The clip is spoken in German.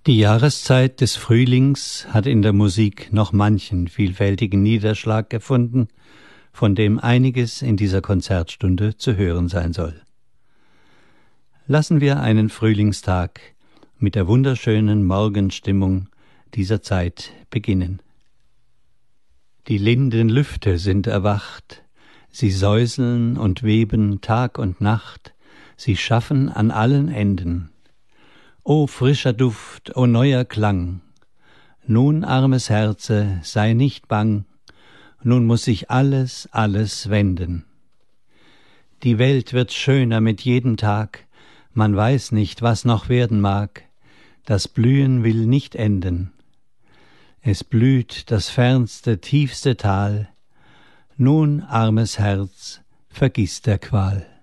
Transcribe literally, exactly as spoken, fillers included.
Die Jahreszeit des Frühlings hat in der Musik noch manchen vielfältigen Niederschlag gefunden, von dem einiges in dieser Konzertstunde zu hören sein soll. Lassen wir einen Frühlingstag mit der wunderschönen Morgenstimmung dieser Zeit beginnen. Die linden Lüfte sind erwacht, sie säuseln und weben Tag und Nacht, sie schaffen an allen Enden. O frischer Duft, o neuer Klang, nun, armes Herze, sei nicht bang, nun muß sich alles, alles wenden. Die Welt wird schöner mit jedem Tag, man weiß nicht, was noch werden mag, das Blühen will nicht enden. Es blüht das fernste, tiefste Tal, nun, armes Herz, vergiss der Qual.